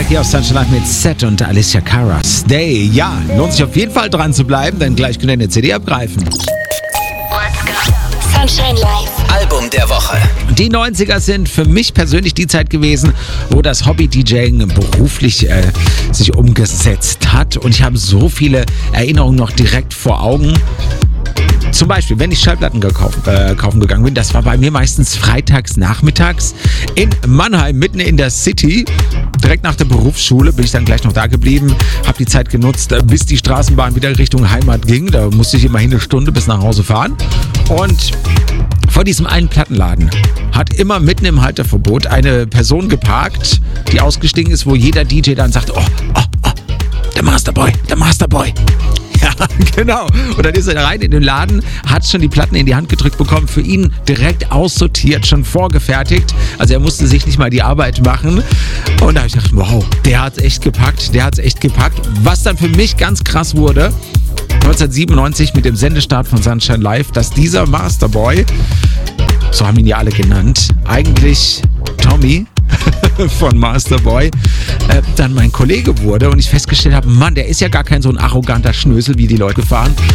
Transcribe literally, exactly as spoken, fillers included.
hier auf Sunshine Live mit Seth und Alicia Cara. Stay. Ja, lohnt sich auf jeden Fall dran zu bleiben, denn gleich könnt ihr eine C D abgreifen. Let's go. Sunshine Live. Album der Woche. Die neunziger sind für mich persönlich die Zeit gewesen, wo das Hobby-DJing beruflich äh, sich umgesetzt hat. Und ich habe so viele Erinnerungen noch direkt vor Augen. Zum Beispiel, wenn ich Schallplatten gekauft, äh, kaufen gegangen bin, das war bei mir meistens freitags nachmittags in Mannheim, mitten in der City. Direkt nach der Berufsschule bin ich dann gleich noch da geblieben, habe die Zeit genutzt, bis die Straßenbahn wieder Richtung Heimat ging. Da musste ich immerhin eine Stunde bis nach Hause fahren. Und vor diesem einen Plattenladen hat immer mitten im Halteverbot eine Person geparkt, die ausgestiegen ist, wo jeder D J dann sagt, oh, oh, oh, der Masterboy, der Masterboy. Ja, genau. Und dann ist er rein in den Laden, hat schon die Platten in die Hand gedrückt bekommen, für ihn direkt aussortiert, schon vorgefertigt. Also er musste sich nicht mal die Arbeit machen. Und da habe ich gedacht, wow, der hat's echt gepackt, der hat's echt gepackt. Was dann für mich ganz krass wurde, neunzehnhundertsiebenundneunzig mit dem Sendestart von Sunshine Live, dass dieser Masterboy, so haben ihn ja alle genannt, eigentlich Tommy von Masterboy, äh, dann mein Kollege wurde und ich festgestellt habe, Mann, der ist ja gar kein so ein arroganter Schnösel, wie die Leute fahren,